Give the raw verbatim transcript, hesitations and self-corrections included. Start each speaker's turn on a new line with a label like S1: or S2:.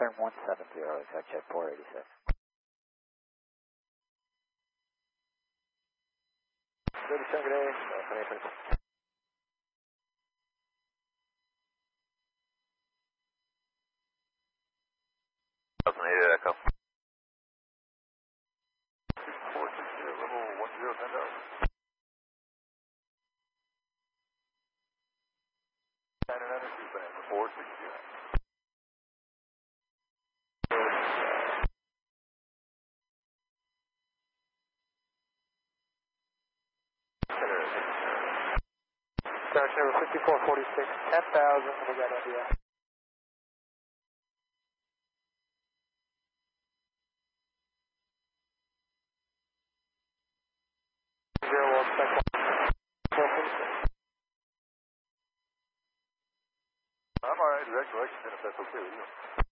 S1: turn one seven zero, exact jet four eighty-six.
S2: thirty-seven, good day. Uh, Financial.
S3: Thousand eight Echo.
S2: four six zero, level one zero, ten thousand. nine nine two, back, four six zero.
S1: Search number fifty-four forty-six, ten thousand, we got India. Zero one, second. four forty-six.
S2: I'm alright, direct direction, then if that's okay with you.